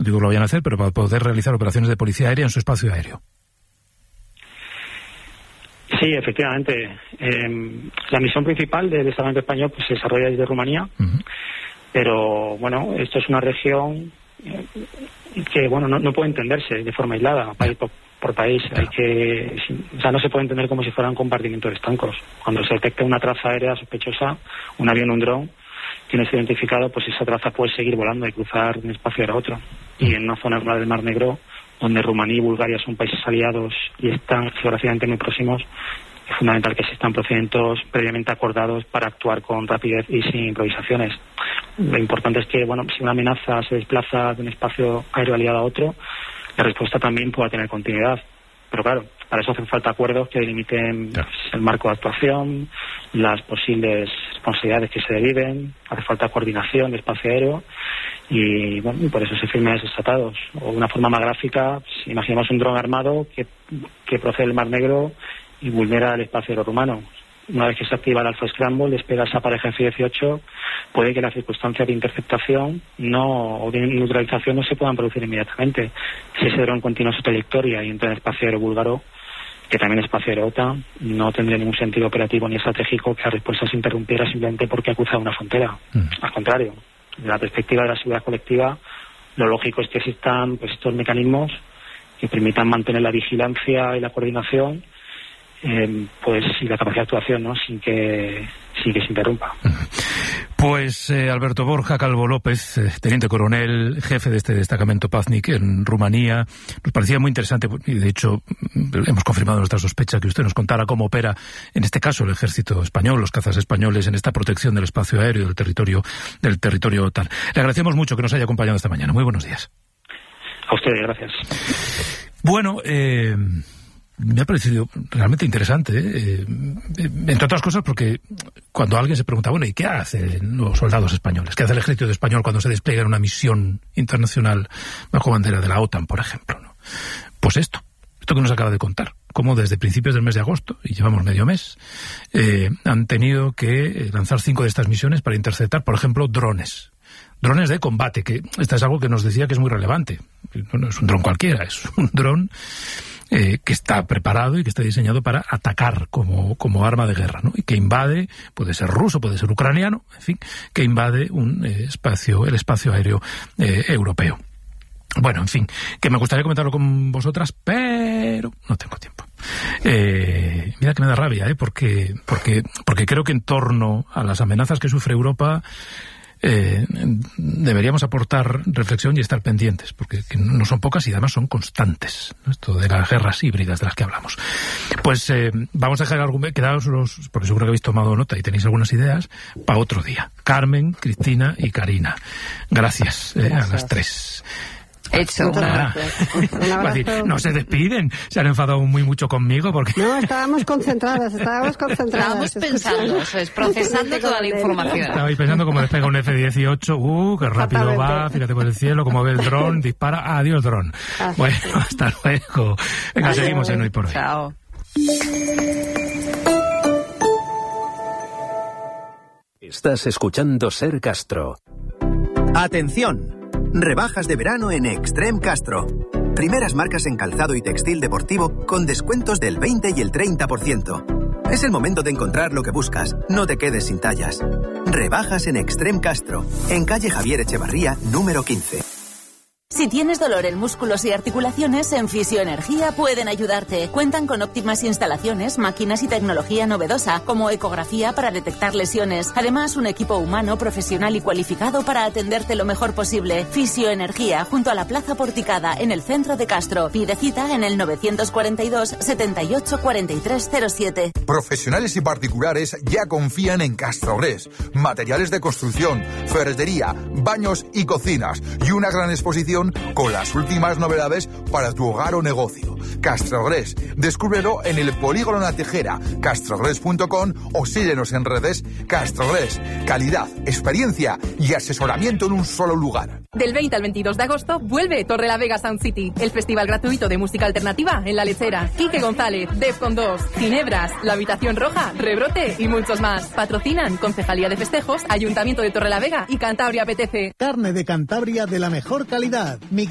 digo que lo vayan a hacer, pero para poder realizar operaciones de policía aérea en su espacio aéreo. Sí, efectivamente. La misión principal del Estado español pues se desarrolla desde Rumanía, pero bueno, esto es una región que bueno no puede entenderse de forma aislada, país por país. No se puede entender como si fuera un compartimiento de estancos. Cuando se detecta una traza aérea sospechosa, un avión o un dron que no es identificado, pues esa traza puede seguir volando y cruzar de un espacio a otro. Y en una zona como la del Mar Negro, donde Rumanía y Bulgaria son países aliados y están geográficamente muy próximos, es fundamental que existan procedimientos previamente acordados para actuar con rapidez y sin improvisaciones. Lo importante es que, bueno, si una amenaza se desplaza de un espacio aéreo aliado a otro, la respuesta también pueda tener continuidad. Pero claro, para eso hacen falta acuerdos que delimiten el marco de actuación, las posibles responsabilidades que se deriven, hace falta coordinación de espacio aéreo y bueno, y por eso se firman esos tratados. O de una forma más gráfica, si imaginamos un dron armado que procede del Mar Negro y vulnera el espacio aéreo rumano. Una vez que se activa el Alpha Scramble, despega esa pareja F-18, puede que las circunstancias de interceptación o de neutralización no se puedan producir inmediatamente. Si ese dron continúa su trayectoria y entra en el espacio aéreo búlgaro, que también es espacio aéreo OTAN, no tendría ningún sentido operativo ni estratégico que la respuesta se interrumpiera simplemente porque ha cruzado una frontera. Al contrario, desde la perspectiva de la seguridad colectiva, lo lógico es que existan pues estos mecanismos que permitan mantener la vigilancia y la coordinación y la capacidad de actuación, ¿no? sin que se interrumpa. Pues Alberto Borja Calvo López, teniente coronel, jefe de este destacamento Paznik en Rumanía, nos parecía muy interesante y de hecho hemos confirmado nuestra sospecha que usted nos contara cómo opera en este caso el ejército español, los cazas españoles en esta protección del espacio aéreo del territorio OTAN. Le agradecemos mucho que nos haya acompañado esta mañana. Muy buenos días. A ustedes, gracias. Bueno, me ha parecido realmente interesante, entre otras cosas porque cuando alguien se pregunta, bueno, ¿y qué hacen los soldados españoles? ¿Qué hace el ejército español cuando se despliega en una misión internacional bajo bandera de la OTAN, por ejemplo, ¿no? Pues esto que nos acaba de contar, cómo desde principios del mes de agosto, y llevamos medio mes, han tenido que lanzar 5 de estas misiones para interceptar, por ejemplo, drones de combate, que esta es algo que nos decía que es muy relevante. No es un dron cualquiera, es un dron que está preparado y que está diseñado para atacar como arma de guerra, ¿no? Y que invade, puede ser ruso, puede ser ucraniano, en fin, que invade el espacio aéreo europeo. Bueno, en fin, que me gustaría comentarlo con vosotras, pero no tengo tiempo. Mira que me da rabia, porque creo que en torno a las amenazas que sufre Europa deberíamos aportar reflexión y estar pendientes, porque no son pocas y además son constantes, ¿no? Esto de las guerras híbridas de las que hablamos. Pues vamos a dejar el argumento, quedaos porque seguro que habéis tomado nota y tenéis algunas ideas, para otro día. Carmen, Cristina y Karina. Gracias. A las 3. Hecho. No se despiden, se han enfadado mucho conmigo porque... No, estábamos concentradas. Estábamos pensando, procesando toda la información. Estabais pensando cómo despega un F-18, qué rápido va, fíjate por el cielo, cómo ve el dron, dispara, adiós dron. Bueno, hasta luego. Venga, seguimos en Hoy por Hoy. Chao. Estás escuchando Ser Castro. ¡Atención! Rebajas de verano en Extreme Castro. Primeras marcas en calzado y textil deportivo con descuentos del 20 y el 30%. Es el momento de encontrar lo que buscas. No te quedes sin tallas. Rebajas en Extreme Castro, en calle Javier Echevarría, número 15. Si tienes dolor en músculos y articulaciones, en Fisioenergía pueden ayudarte. Cuentan con óptimas instalaciones, máquinas y tecnología novedosa, como ecografía para detectar lesiones. Además, un equipo humano, profesional y cualificado para atenderte lo mejor posible. Fisioenergía, junto a la Plaza Porticada, en el centro de Castro. Pide cita en el 942 78 43 07. Profesionales y particulares ya confían en Castrogres. Materiales de construcción, ferretería, baños y cocinas. Y una gran exposición con las últimas novedades para tu hogar o negocio. Castrogres, descúbrelo en el Polígono La Tejera, castrogres.com o síguenos en redes. Castrogres, calidad, experiencia y asesoramiento en un solo lugar. Del 20 al 22 de agosto vuelve Torrelavega Sound City, el festival gratuito de música alternativa en La Lechera. Quique González, Defcon 2, Ginebras, La Habitación Roja, Rebrote y muchos más. Patrocinan Concejalía de Festejos, Ayuntamiento de Torrelavega y Cantabria Apetece. Carne de Cantabria de la mejor calidad.